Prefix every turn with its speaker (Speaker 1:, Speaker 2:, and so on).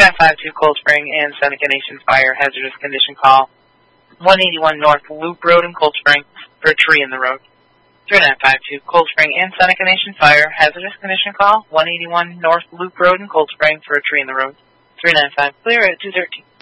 Speaker 1: 3952 Cold Spring and Seneca Nation Fire hazardous condition call. 181 North Loop Road in Cold Spring for a tree in the road. 3952 Cold Spring and Seneca Nation Fire hazardous condition call. 181 North Loop Road in Cold Spring for a tree in the road. 395 clear at 213.